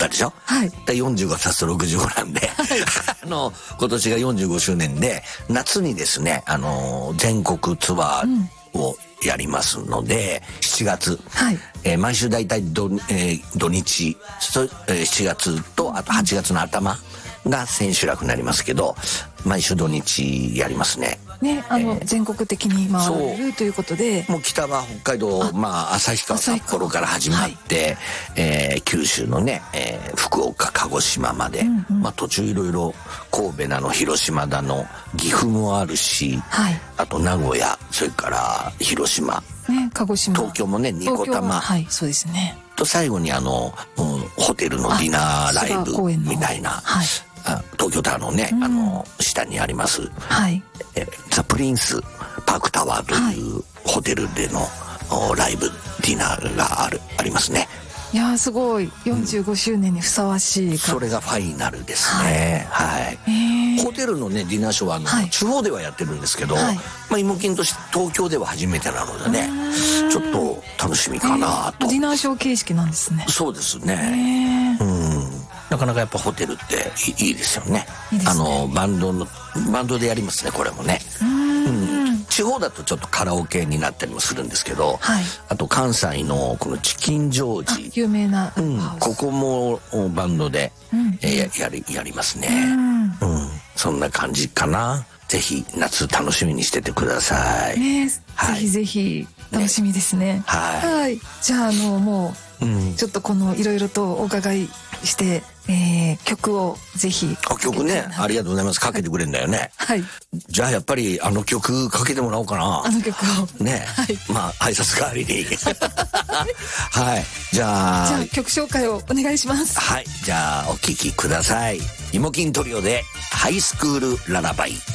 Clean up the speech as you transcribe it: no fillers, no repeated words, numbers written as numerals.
ったでしょ。 はい。 で45足すと65なんで、今年が45周年で、夏にですね、全国ツアーをやりますので、7月、 はい。 毎週だいたい土日、7月と、あと8月の頭が千秋楽になりますけど、毎週土日やりますね。 ね、全国的に回られるということで。 もう北は北海道、旭川、札幌から始まって、九州のね、福岡、鹿児島まで、途中いろいろ神戸広島だの、岐阜もあるし、 はい。 あと名古屋、それから広島、 ね、鹿児島。 東京もね、ニコタマ。 はい、そうですね。 と最後にホテルのディナーライブみたいな、 はい。 東京タワーのね、下にあります、 はい。 ザ・プリンスパークタワーというホテルでのライブディナーがありますね。 いやー、すごい45周年にふさわしい、 それがファイナルですね。はい。ホテルのねディナーショーは地方ではやってるんですけど、芋金として東京では初めてなのでね、ちょっと楽しみかなと。 ディナーショー形式なんですね。 そうですね。なかなかやっぱホテルっていいですよね。いいですね。バンドでやりますね、これもね。地方だとちょっとカラオケになったりもするんですけど、あと関西のこのチキンジョージ、 有名な、 ここもバンドでやりますね。そんな感じかな。ぜひ夏楽しみにしててください。 ね、ぜひぜひ楽しみですね。はい。じゃあもうちょっといろいろとお伺いして、曲をぜひ。 曲ね、ありがとうございます。かけてくれんだよね。 はい。 じゃあやっぱり曲かけてもらおうかな。 曲を。 ね。挨拶代わりに。はい。じゃあ曲紹介をお願いします。 はい。じゃあお聴きください。芋金トリオでハイスクールララバイ。